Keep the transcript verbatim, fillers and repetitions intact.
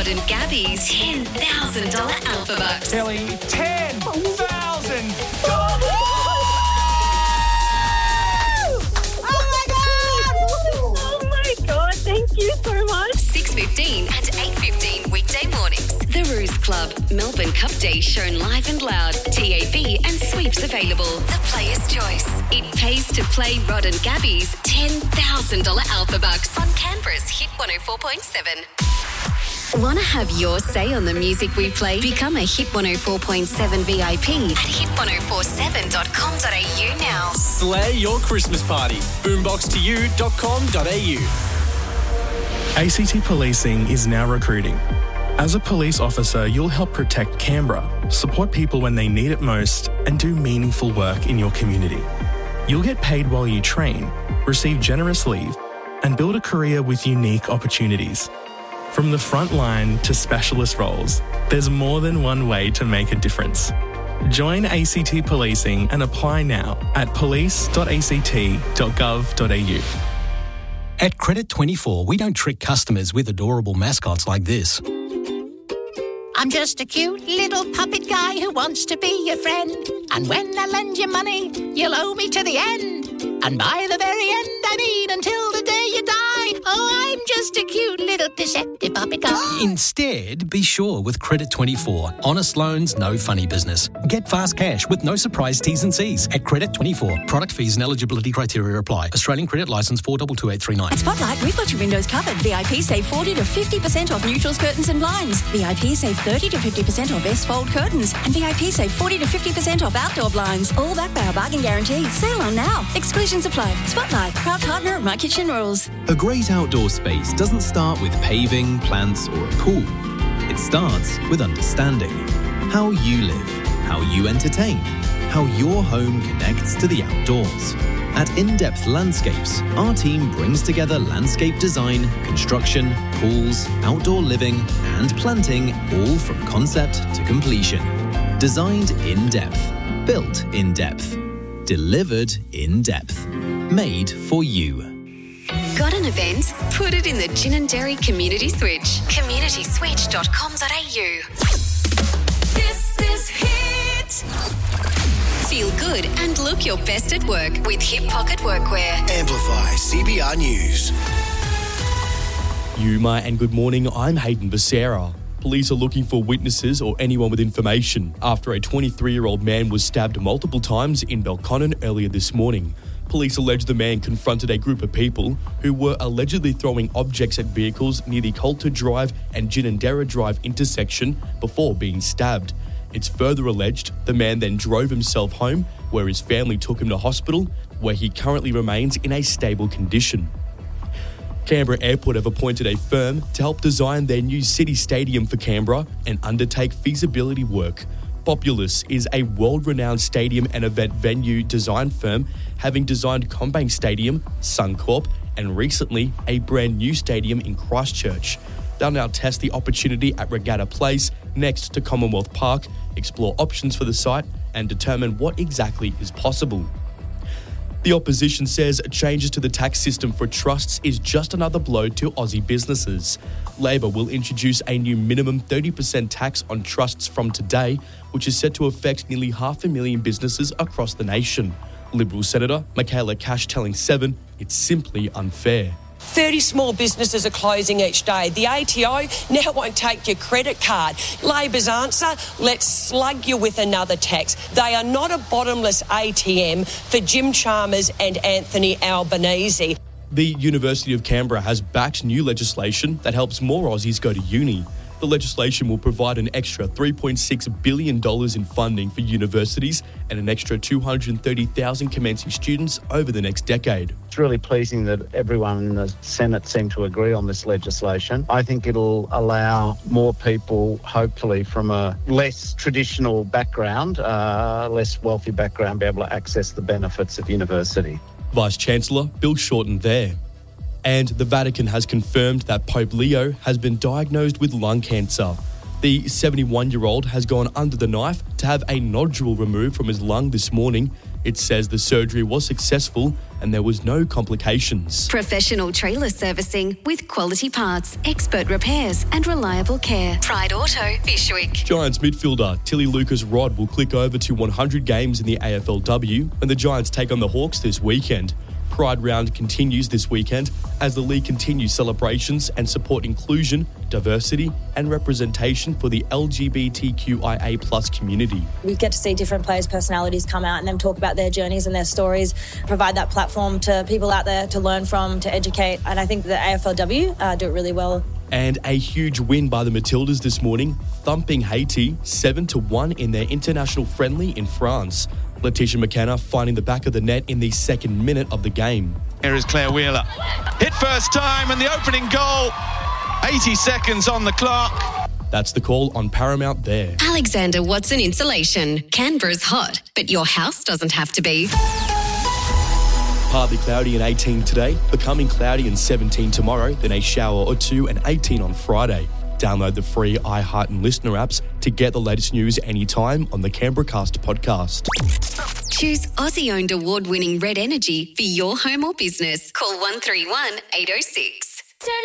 Rod and Gabby's ten thousand dollars Alpha Bucks. Kelly, ten thousand dollars! Oh my God, thank you so much. six fifteen and eight fifteen weekday mornings. The Ruse Club, Melbourne Cup Day shown live and loud. T A B and sweeps available. The Player's Choice. It pays to play Rod and Gabby's ten thousand dollars Alpha Bucks on Canberra's Hit one oh four point seven. Want to have your say on the music we play? Become a Hit one oh four point seven V I P at hit one oh four seven dot com dot a u now. Slay your Christmas party. boombox to you dot com dot a u. A C T Policing is now recruiting. As a police officer, you'll help protect Canberra, support people when they need it most, and do meaningful work in your community. You'll get paid while you train, receive generous leave, and build a career with unique opportunities. From the front line to specialist roles, there's more than one way to make a difference. Join A C T Policing and apply now at police dot a c t dot gov dot a u. At Credit twenty-four, we don't trick customers with adorable mascots like this. I'm just a cute little puppet guy who wants to be your friend. And when I lend you money, you'll owe me to the end. And by the very end, I mean until the day you die. Oh, I'm just a cute little deceptive puppet guy. Instead, be sure with Credit twenty-four. Honest loans, no funny business. Get fast cash with no surprise T's and C's at Credit twenty-four. Product fees and eligibility criteria apply. Australian Credit Licence four two two eight three nine. At Spotlight, we've got your windows covered. V I P save forty to fifty percent off neutrals, curtains and blinds. V I P save thirty to fifty percent off S-fold curtains. And V I P save forty to fifty percent off outdoor blinds. All backed by our bargain guarantee. Sale on now. Exclusions apply. Spotlight, proud partner of My Kitchen Rules. A great outdoor space doesn't start with paving, plants or a pool. It starts with understanding how you live, how you entertain, how your home connects to the outdoors. At In-Depth Landscapes, our team brings together landscape design, construction, pools, outdoor living and planting, all from concept to completion. Designed in depth, built in depth, delivered in depth, made for you. Got an event? Put it in the Gin and Dairy Community Switch. community switch dot com dot a u. This is Hit. Feel good and look your best at work with Hip Pocket Workwear. Amplify C B R News. Yuma and good morning, I'm Hayden Becerra. Police are looking for witnesses or anyone with information after a twenty-three-year-old man was stabbed multiple times in Belconnen earlier this morning. Police allege the man confronted a group of people who were allegedly throwing objects at vehicles near the Coulter Drive and Ginninderra Drive intersection before being stabbed. It's further alleged the man then drove himself home, where his family took him to hospital, where he currently remains in a stable condition. Canberra Airport have appointed a firm to help design their new city stadium for Canberra and undertake feasibility work. Populous is a world-renowned stadium and event venue design firm, having designed CommBank Stadium, Suncorp, and recently a brand new stadium in Christchurch. They'll now test the opportunity at Regatta Place next to Commonwealth Park, explore options for the site, and determine what exactly is possible. The opposition says changes to the tax system for trusts is just another blow to Aussie businesses. Labor will introduce a new minimum thirty percent tax on trusts from today, which is set to affect nearly half a million businesses across the nation. Liberal Senator Michaela Cash telling Seven it's simply unfair. thirty small businesses are closing each day. The A T O now won't take your credit card. Labor's answer, let's slug you with another tax. They are not a bottomless A T M for Jim Chalmers and Anthony Albanese. The University of Canberra has backed new legislation that helps more Aussies go to uni. The legislation will provide an extra three point six billion dollars in funding for universities and an extra two hundred thirty thousand commencing students over the next decade. It's really pleasing that everyone in the Senate seemed to agree on this legislation. I think it'll allow more people, hopefully from a less traditional background, uh, less wealthy background, be able to access the benefits of university. Vice-Chancellor Bill Shorten there. And the Vatican has confirmed that Pope Leo has been diagnosed with lung cancer. The seventy-one-year-old has gone under the knife to have a nodule removed from his lung this morning. It says the surgery was successful and there was no complications. Professional trailer servicing with quality parts, expert repairs and reliable care. Pride Auto, Fishwick. Giants midfielder Tilly Lucas-Rod will click over to one hundred games in the A F L W when the Giants take on the Hawks this weekend. Pride Round continues this weekend as the league continues celebrations and support inclusion, diversity and representation for the L G B T Q I A plus community. We get to see different players' personalities come out and them talk about their journeys and their stories, provide that platform to people out there to learn from, to educate, and I think the A F L W uh, do it really well. And a huge win by the Matildas this morning, thumping Haiti seven to one in their international friendly in France. Letitia McKenna finding the back of the net in the second minute of the game. Here is Claire Wheeler. Hit first time and the opening goal. eighty seconds on the clock. That's the call on Paramount there. Alexander Watson Insulation. Canberra's hot, but your house doesn't have to be. Partly cloudy and eighteen today, becoming cloudy and seventeen tomorrow, then a shower or two and eighteen on Friday. Download the free iHeart and Listener apps to get the latest news anytime on the Canberra Cast podcast. Choose Aussie-owned award-winning Red Energy for your home or business. Call one three one, eight oh six.